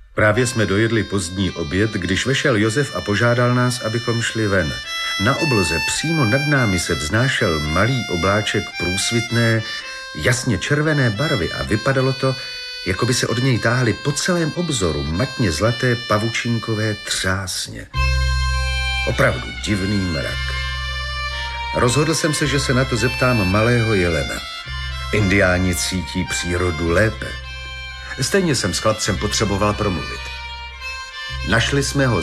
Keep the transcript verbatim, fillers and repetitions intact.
Právě jsme dojedli pozdní oběd, když vešel Josef a požádal nás, abychom šli ven. Na obloze přímo nad námi se vznášel malý obláček průsvitné, jasně červené barvy a vypadalo to, jako by se od něj táhly po celém obzoru matně zlaté pavučinkové třásně. Opravdu divný mrak. Rozhodl jsem se, že se na to zeptám malého jelena. Indiáni cítí přírodu lépe. Stejně jsem s chlapcem potřeboval promluvit. Našli jsme ho